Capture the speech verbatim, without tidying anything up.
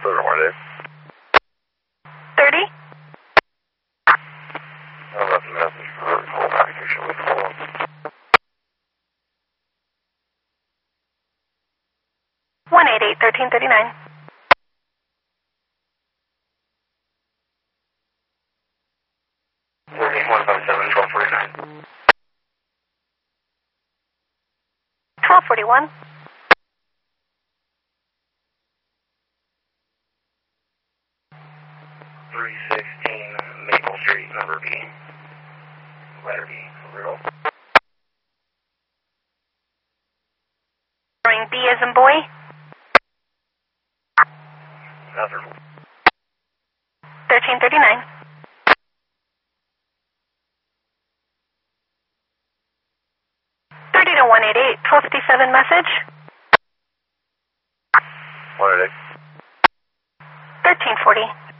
Third one, Dave. thirty? I left a message for full application with the phone. one eight eight, thirteen thirty-nine. Thirteen one five seven, twelve forty-nine. twelve forty-one. Three sixteen Maple Street, number B. Letter B, real. Ring B as in boy. Nothing. thirteen thirty-nine. thirty to one eight eight, twelve fifty-seven message. One eight eight. thirteen forty.